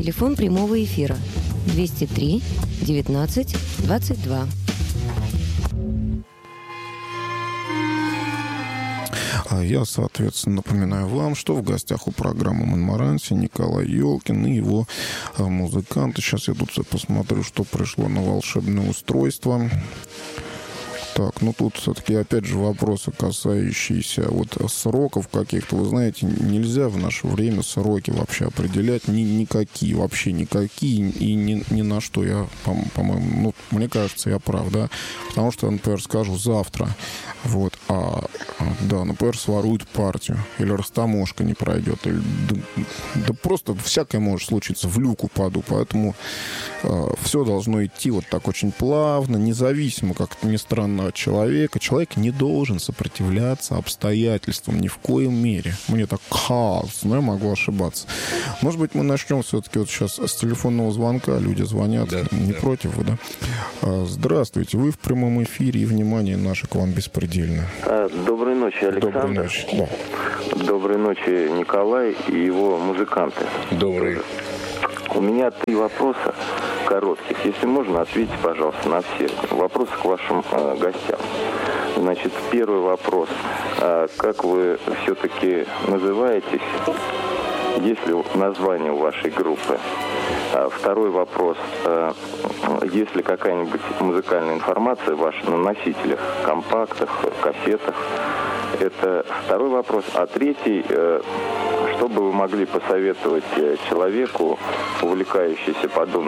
Телефон прямого эфира 203 19 22. Я, соответственно, напоминаю вам, что в гостях у программы «Монмаранси» Николай Ёлкин и его музыканты. Сейчас я тут посмотрю, что пришло на волшебное устройство. Так, ну тут все-таки, опять же, вопросы, касающиеся вот сроков каких-то. Вы знаете, нельзя в наше время сроки вообще определять никакие, вообще никакие, и ни на что. Я, по-моему, ну, мне кажется, я прав, да? Потому что, например, скажу завтра, вот, да, например, своруют партию, или растаможка не пройдет, или, да просто всякое может случиться, в люк упаду, поэтому все должно идти вот так очень плавно, независимо, как это ни странно, от человека. Человек не должен сопротивляться обстоятельствам ни в коем мере. Мне так кажется, но я могу ошибаться. Может быть, мы начнем все-таки вот сейчас с телефонного звонка. Люди звонят. Да, не против вы, да? Здравствуйте. Вы в прямом эфире, и внимание наше к вам беспредельно. Доброй ночи, Александр. Доброй ночи. Да. Доброй ночи, Николай и его музыканты. Добрый. У меня 3 вопроса коротких. Если можно, ответьте, пожалуйста, на все вопросы к вашим гостям. Значит, первый вопрос. Как вы все-таки называетесь? Есть ли название у вашей группы? Второй вопрос. Есть ли какая-нибудь музыкальная информация ваша на носителях, компактах, кассетах? Это второй вопрос. А третий, что бы вы могли посоветовать человеку, увлекающемуся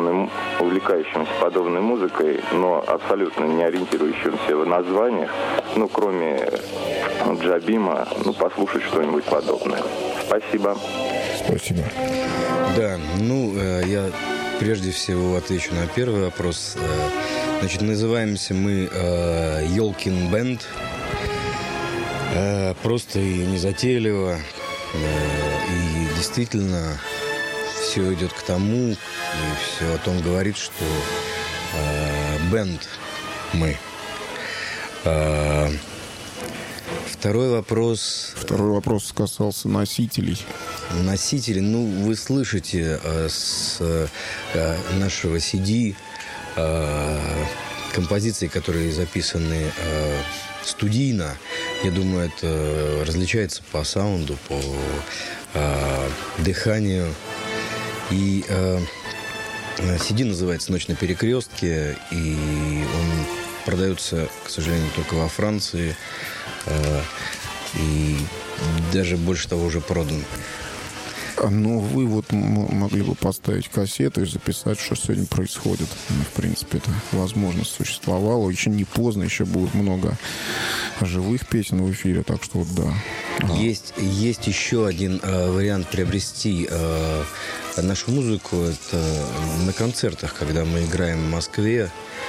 подобной музыкой, но абсолютно не ориентирующимся в названиях, ну, кроме Джабима, ну, послушать что-нибудь подобное? Спасибо. Спасибо. Да, ну, я прежде всего отвечу на первый вопрос. Значит, называемся мы Ёлкин Бэнд. Просто и незатейливо. И действительно все идет к тому, и все о том говорит, что бэнд мы. Второй вопрос касался носителей. Носители, ну, вы слышите с нашего CD композиции, которые записаны студийно. Я думаю, это различается по саунду, по дыханию. И CD называется «Ночь на перекрестке», и он продается, к сожалению, только во Франции. И даже больше того уже продан. Но вы вот могли бы поставить кассету и записать, что сегодня происходит. В принципе, эта возможность существовала. Еще не поздно, еще будет много живых песен в эфире, так что вот да. Есть еще один вариант приобрести нашу музыку. Это на концертах, когда мы играем в Москве.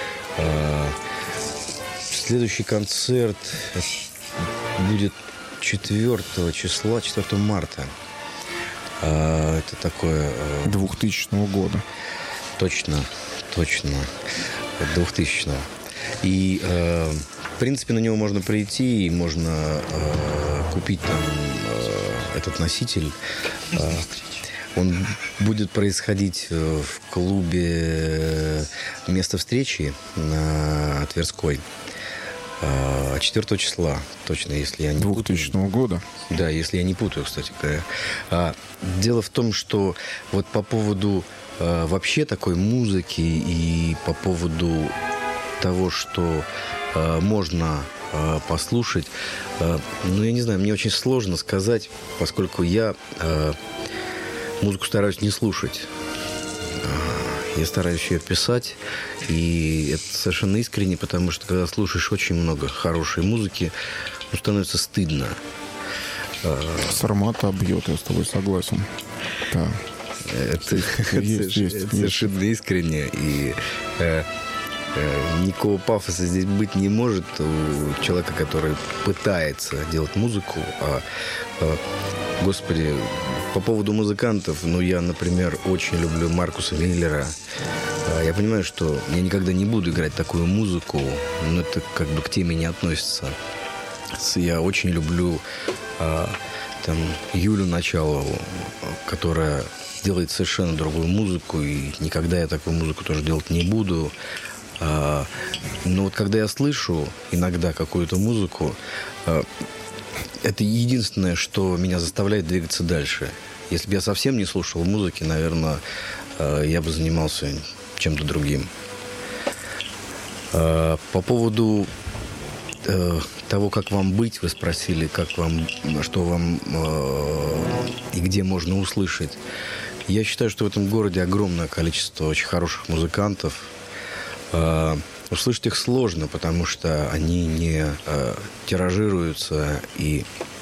Следующий концерт будет 4 числа, 4 марта. Это такое... 2000 года. Точно. 2000. И, в принципе, на него можно прийти, и можно купить там этот носитель. Он будет происходить в клубе «Место встречи» на Тверской. 4 числа, точно, если я не путаю. 2000 года? Да, если я не путаю, кстати говоря. Дело в том, что вот по поводу вообще такой музыки и по поводу того, что можно послушать, ну, я не знаю, мне очень сложно сказать, поскольку я музыку стараюсь не слушать. Я стараюсь ее писать, и это совершенно искренне, потому что, когда слушаешь очень много хорошей музыки, ну, становится стыдно. Сармата бьет, я с тобой согласен. Да. Это совершенно искренне, и никакого пафоса здесь быть не может у человека, который пытается делать музыку. Господи, по поводу музыкантов, ну, я, например, очень люблю Маркуса Миллера. Я понимаю, что я никогда не буду играть такую музыку, но это как бы к теме не относится. Я очень люблю там Юлю Началову, которая сделает совершенно другую музыку, и никогда я такую музыку тоже делать не буду. Но вот когда я слышу иногда какую-то музыку, это единственное, что меня заставляет двигаться дальше. Если бы я совсем не слушал музыки, наверное, я бы занимался чем-то другим. По поводу того, как вам быть, вы спросили, как вам, что вам и где можно услышать. Я считаю, что в этом городе огромное количество очень хороших музыкантов. Услышать их сложно, потому что они не тиражируются, и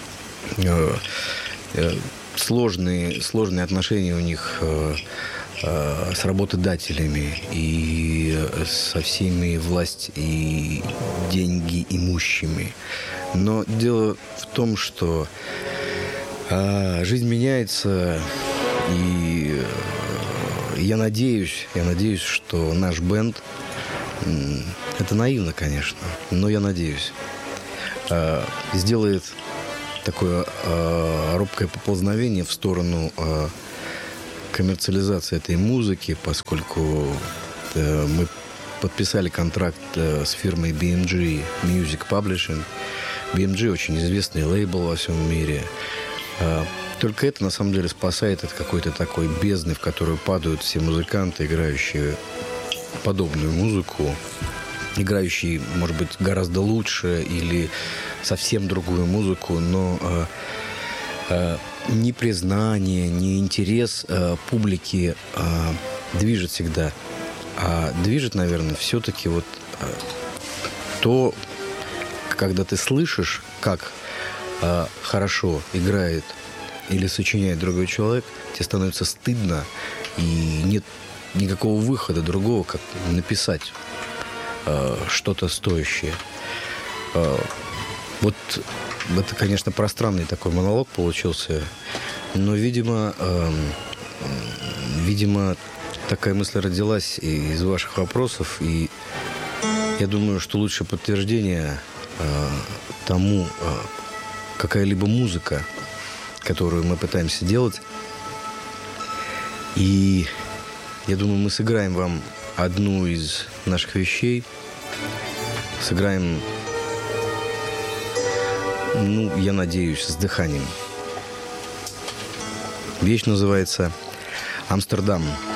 сложные отношения у них с работодателями и со всеми власть и деньги имущими. Но дело в том, что жизнь меняется, и я надеюсь, что наш бенд, это наивно, конечно, но я надеюсь, сделает такое робкое поползновение в сторону коммерциализации этой музыки, поскольку мы подписали контракт с фирмой BMG Music Publishing. BMG очень известный лейбл во всем мире. Только это, на самом деле, спасает от какой-то такой бездны, в которую падают все музыканты, играющие подобную музыку, играющие, может быть, гораздо лучше или совсем другую музыку, но ни признание, ни интерес публики движет всегда. А движет, наверное, все-таки вот то, когда ты слышишь, как хорошо играет или сочиняет другой человек, тебе становится стыдно, и нет никакого выхода другого, как написать что-то стоящее. Вот это, конечно, пространный такой монолог получился, но, видимо, такая мысль родилась из ваших вопросов, и я думаю, что лучшее подтверждение тому, какая-либо музыка, которую мы пытаемся делать, и я думаю, мы сыграем вам одну из наших вещей, сыграем, я надеюсь, с дыханием. Вещь называется «Амстердам».